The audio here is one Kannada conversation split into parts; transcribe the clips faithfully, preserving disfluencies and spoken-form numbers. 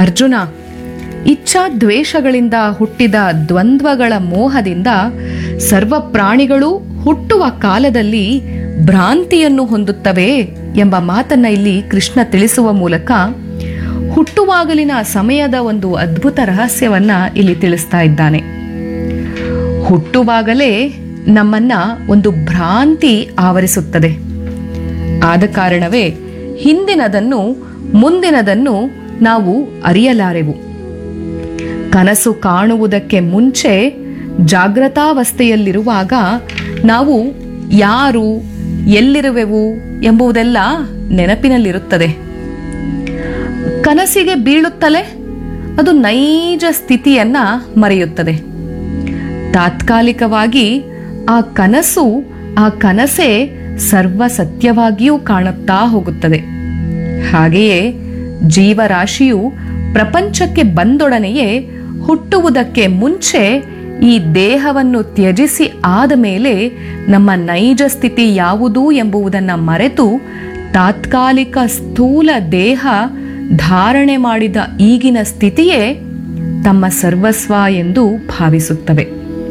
ಅರ್ಜುನ, ಇಚ್ಛಾ ದ್ವೇಷಗಳಿಂದ ಹುಟ್ಟಿದ ದ್ವಂದ್ವಗಳ ಮೋಹದಿಂದ ಸರ್ವ ಪ್ರಾಣಿಗಳು ಹುಟ್ಟುವ ಕಾಲದಲ್ಲಿ ಭ್ರಾಂತಿಯನ್ನು ಹೊಂದುತ್ತವೆ ಎಂಬ ಮಾತನ್ನ ಇಲ್ಲಿ ಕೃಷ್ಣ ತಿಳಿಸುವ ಮೂಲಕ ಹುಟ್ಟುವಾಗಲಿನ ಸಮಯದ ಒಂದು ಅದ್ಭುತ ರಹಸ್ಯವನ್ನ ಇಲ್ಲಿ ತಿಳಿಸ್ತಾ ಇದ್ದಾನೆ. ಹುಟ್ಟುವಾಗಲೇ ನಮ್ಮನ್ನ ಒಂದು ಭ್ರಾಂತಿ ಆವರಿಸುತ್ತದೆ. ಆದ ಕಾರಣವೇ ಹಿಂದಿನದನ್ನು ಮುಂದಿನದನ್ನು ನಾವು ಅರಿಯಲಾರೆವು. ಕನಸು ಕಾಣುವುದಕ್ಕೆ ಮುಂಚೆ ಜಾಗೃತಾವಸ್ಥೆಯಲ್ಲಿರುವಾಗ ನಾವು ಯಾರು, ಎಲ್ಲಿರುವೆವು ಎಂಬುದೆಲ್ಲ ನೆನಪಿನಲ್ಲಿರುತ್ತದೆ. ಕನಸಿಗೆ ಬೀಳುತ್ತಲೇ ಅದು ನೈಜ ಸ್ಥಿತಿಯನ್ನ ಮರೆಯುತ್ತದೆ. ತಾತ್ಕಾಲಿಕವಾಗಿ ಆ ಕನಸು ಆ ಕನಸೇ ಸರ್ವ ಸತ್ಯವಾಗಿಯೂ ಕಾಣುತ್ತಾ ಹೋಗುತ್ತದೆ. ಹಾಗೆಯೇ ಜೀವರಾಶಿಯು ಪ್ರಪಂಚಕ್ಕೆ ಬಂದೊಡನೆಯೇ ಹುಟ್ಟುವುದಕ್ಕೆ ಮುಂಚೆ ಈ ದೇಹವನ್ನು ತ್ಯಜಿಸಿ ಆದ ಮೇಲೆ ನಮ್ಮ ನೈಜ ಸ್ಥಿತಿ ಯಾವುದು ಎಂಬುದನ್ನು ಮರೆತು ತಾತ್ಕಾಲಿಕ ಸ್ಥೂಲ ದೇಹ ಧಾರಣೆ ಮಾಡಿದ ಈಗಿನ ಸ್ಥಿತಿಯೇ ತಮ್ಮ ಸರ್ವಸ್ವ ಎಂದು ಭಾವಿಸುತ್ತವೆ.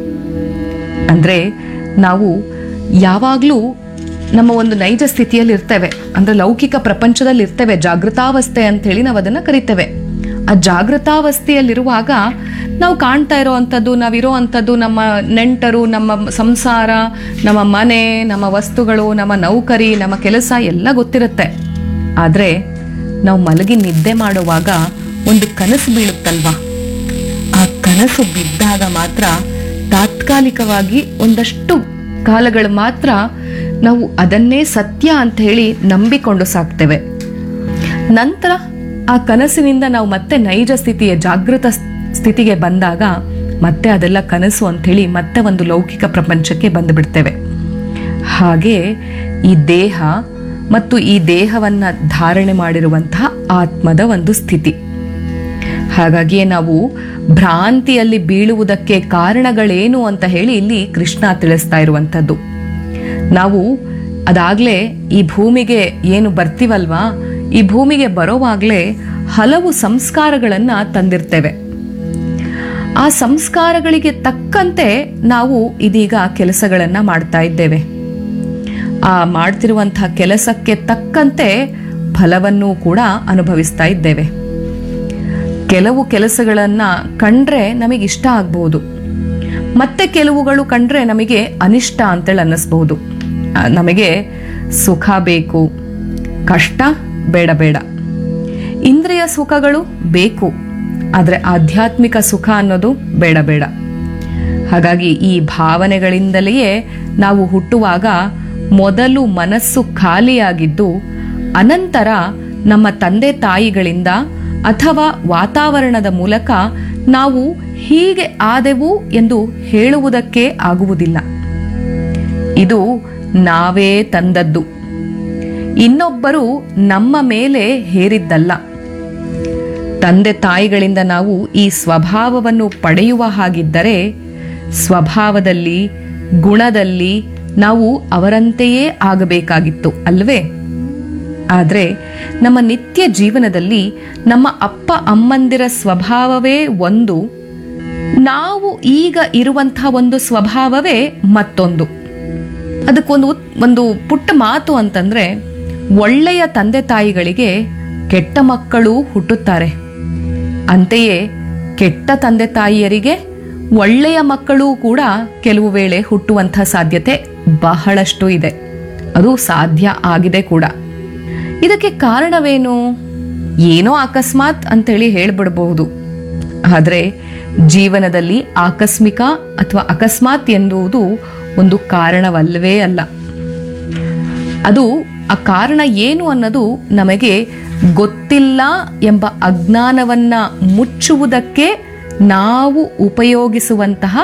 ಅಂದ್ರೆ ನಾವು ಯಾವಾಗಲೂ ನಮ್ಮ ಒಂದು ನೈಜ ಸ್ಥಿತಿಯಲ್ಲಿ ಇರ್ತೇವೆ, ಅಂದ್ರೆ ಲೌಕಿಕ ಪ್ರಪಂಚದಲ್ಲಿ ಇರ್ತೇವೆ, ಜಾಗೃತಾವಸ್ಥೆ ಅಂತ ಹೇಳಿ ನಾವು ಅದನ್ನ ಕರಿತೇವೆ. ಆ ಜಾಗೃತಾವಸ್ಥೆಯಲ್ಲಿರುವಾಗ ನಾವು ಕಾಣ್ತಾ ಇರೋ ಅಂಥದ್ದು, ನಾವಿರೋ ಅಂಥದ್ದು ನಮ್ಮ ನೆಂಟರು, ನಮ್ಮ ಸಂಸಾರ, ನಮ್ಮ ಮನೆ, ನಮ್ಮ ವಸ್ತುಗಳು, ನಮ್ಮ ನೌಕರಿ, ನಮ್ಮ ಕೆಲಸ ಎಲ್ಲ ಗೊತ್ತಿರುತ್ತೆ. ಆದರೆ ನಾವು ಮಲಗಿ ನಿದ್ದೆ ಮಾಡುವಾಗ ಒಂದು ಕನಸು ಬೀಳುತ್ತಲ್ವಾ, ಆ ಕನಸು ಬಿದ್ದಾಗ ಮಾತ್ರ ತಾತ್ಕಾಲಿಕವಾಗಿ ಒಂದಷ್ಟು ಕಾಲಗಳು ಮಾತ್ರ ನಾವು ಅದನ್ನೇ ಸತ್ಯ ಅಂತ ಹೇಳಿ ನಂಬಿಕೊಂಡು ಸಾಕ್ತೇವೆ. ನಂತರ ಆ ಕನಸಿನಿಂದ ನಾವು ಮತ್ತೆ ನೈಜ ಸ್ಥಿತಿಯ ಜಾಗೃತ ಸ್ಥಿತಿಗೆ ಬಂದಾಗ ಮತ್ತೆ ಅದೆಲ್ಲ ಕನಸು ಅಂಥೇಳಿ ಮತ್ತೆ ಒಂದು ಲೌಕಿಕ ಪ್ರಪಂಚಕ್ಕೆ ಬಂದು ಬಿಡ್ತೇವೆ. ಹಾಗೆ ಈ ದೇಹ ಮತ್ತು ಈ ದೇಹವನ್ನ ಧಾರಣೆ ಮಾಡಿರುವಂತಹ ಆತ್ಮದ ಒಂದು ಸ್ಥಿತಿ. ಹಾಗಾಗಿಯೇ ನಾವು ಭ್ರಾಂತಿಯಲ್ಲಿ ಬೀಳುವುದಕ್ಕೆ ಕಾರಣಗಳೇನು ಅಂತ ಹೇಳಿ ಇಲ್ಲಿ ಕೃಷ್ಣ ತಿಳಿಸ್ತಾ ಇರುವಂಥದ್ದು. ನಾವು ಅದಾಗ್ಲೇ ಈ ಭೂಮಿಗೆ ಏನು ಬರ್ತೀವಲ್ವಾ, ಈ ಭೂಮಿಗೆ ಬರೋವಾಗ್ಲೇ ಹಲವು ಸಂಸ್ಕಾರಗಳನ್ನ ತಂದಿರ್ತೇವೆ. ಆ ಸಂಸ್ಕಾರಗಳಿಗೆ ತಕ್ಕಂತೆ ನಾವು ಇದೀಗ ಕೆಲಸಗಳನ್ನ ಮಾಡ್ತಾ ಇದ್ದೇವೆ. ಆ ಮಾಡ್ತಿರುವಂತಹ ಕೆಲಸಕ್ಕೆ ತಕ್ಕಂತೆ ಫಲವನ್ನು ಕೂಡ ಅನುಭವಿಸ್ತಾ ಇದ್ದೇವೆ. ಕೆಲವು ಕೆಲಸಗಳನ್ನ ಕಂಡ್ರೆ ನಮಗೆ ಇಷ್ಟ ಆಗ್ಬಹುದು, ಮತ್ತೆ ಕೆಲವುಗಳು ಕಂಡ್ರೆ ನಮಗೆ ಅನಿಷ್ಟ ಅಂತೇಳಿ ಅನ್ನಿಸ್ಬಹುದು. ನಮಗೆ ಸುಖ ಬೇಕು, ಕಷ್ಟ ಬೇಡ ಬೇಡ. ಇಂದ್ರಿಯ ಸುಖಗಳು ಬೇಕು, ಆದರೆ ಆಧ್ಯಾತ್ಮಿಕ ಸುಖ ಅನ್ನೋದು ಬೇಡ ಬೇಡ. ಹಾಗಾಗಿ ಈ ಭಾವನೆಗಳಿಂದಲೇ ನಾವು ಹುಟ್ಟುವಾಗ ಮೊದಲು ಮನಸ್ಸು ಖಾಲಿಯಾಗಿದ್ದು, ಅನಂತರ ನಮ್ಮ ತಂದೆ ತಾಯಿಗಳಿಂದ ಅಥವಾ ವಾತಾವರಣದ ಮೂಲಕ ನಾವು ಹೀಗೆ ಆದೆವು ಎಂದು ಹೇಳುವುದಕ್ಕೆ ಆಗುವುದಿಲ್ಲ. ಇದು ನಾವೇ ತಂದದ್ದು, ಇನ್ನೊಬ್ಬರು ನಮ್ಮ ಮೇಲೆ ಹೇರಿದ್ದಲ್ಲ. ತಂದೆ ತಾಯಿಗಳಿಂದ ನಾವು ಈ ಸ್ವಭಾವವನ್ನು ಪಡೆಯುವ ಹಾಗಿದ್ದರೆ ಸ್ವಭಾವದಲ್ಲಿ, ಗುಣದಲ್ಲಿ ನಾವು ಅವರಂತೆಯೇ ಆಗಬೇಕಾಗಿತ್ತು ಅಲ್ವೇ? ಆದರೆ ನಮ್ಮ ನಿತ್ಯ ಜೀವನದಲ್ಲಿ ನಮ್ಮ ಅಪ್ಪ ಅಮ್ಮಂದಿರ ಸ್ವಭಾವವೇ ಒಂದು, ನಾವು ಈಗ ಇರುವಂತಹ ಒಂದು ಸ್ವಭಾವವೇ ಮತ್ತೊಂದು. ಅದಕ್ಕೊಂದು ಒಂದು ಪುಟ್ಟ ಮಾತು ಅಂತಂದ್ರೆ, ಒಳ್ಳೆಯ ತಂದೆ ತಾಯಿಗಳಿಗೆ ಕೆಟ್ಟ ಮಕ್ಕಳು ಹುಟ್ಟುತ್ತಾರೆ, ಅಂತೆಯೇ ಕೆಟ್ಟ ತಂದೆ ತಾಯಿಯರಿಗೆ ಒಳ್ಳೆಯ ಮಕ್ಕಳು ಕೂಡ ಕೆಲವು ವೇಳೆ ಹುಟ್ಟುವಂತಹ ಸಾಧ್ಯತೆ ಬಹಳಷ್ಟು ಇದೆ. ಅದು ಸಾಧ್ಯ ಆಗಿದೆ ಕೂಡ. ಇದಕ್ಕೆ ಕಾರಣವೇನು? ಏನೋ ಅಕಸ್ಮಾತ್ ಅಂತೇಳಿ ಹೇಳ್ಬಿಡಬಹುದು. ಆದರೆ ಜೀವನದಲ್ಲಿ ಆಕಸ್ಮಿಕ ಅಥವಾ ಅಕಸ್ಮಾತ್ ಎನ್ನುವುದು ಒಂದು ಕಾರಣವಲ್ಲವೇ ಅಲ್ಲ. ಅದು ಆ ಕಾರಣ ಏನು ಅನ್ನೋದು ನಮಗೆ ಗೊತ್ತಿಲ್ಲ ಎಂಬ ಅಜ್ಞಾನವನ್ನ ಮುಚ್ಚುವುದಕ್ಕೆ ನಾವು ಉಪಯೋಗಿಸುವಂತಹ